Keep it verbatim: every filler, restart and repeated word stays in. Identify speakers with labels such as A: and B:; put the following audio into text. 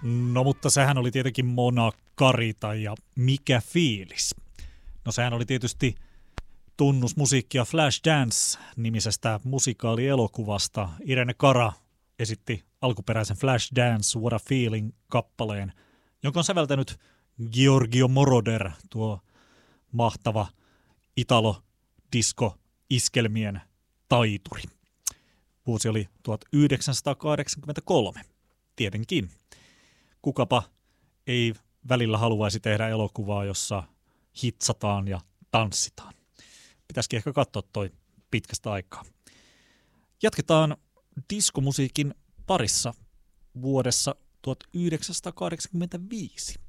A: No mutta sehän oli tietenkin Mona Karita ja Mikä fiilis? No sehän oli tietysti tunnusmusiikkia Flashdance-nimisestä musikaalielokuvasta. Irene Cara esitti alkuperäisen Flashdance What a Feeling-kappaleen, jonka on säveltänyt Giorgio Moroder, tuo mahtava italo-disko-iskelmien taituri. Vuosi oli tuhatyhdeksänsataakahdeksankymmentäkolme. Tietenkin. Kukapa ei välillä haluaisi tehdä elokuvaa, jossa hitsataan ja tanssitaan. Pitäisikin ehkä katsoa toi pitkästä aikaa. Jatketaan diskomusiikin parissa vuodessa tuhatyhdeksänsataakahdeksankymmentäviisi.